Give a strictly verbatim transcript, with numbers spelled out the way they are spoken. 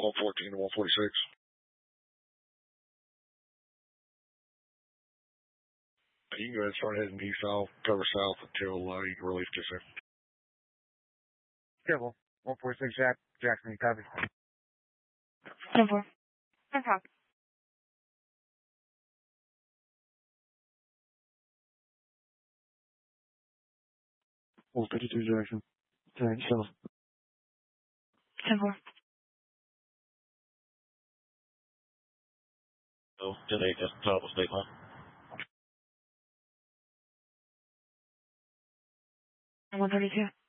one fourteen to one forty-six. You can go ahead and start heading east. I'll cover south until uh, you can relief gets there. Careful. one forty-six Jack, Jackson, you copy. ten four. No problem. one fifty-two Jackson. ten south. ten four. Oh, ten eight, that's the top of state line. one thirty-two.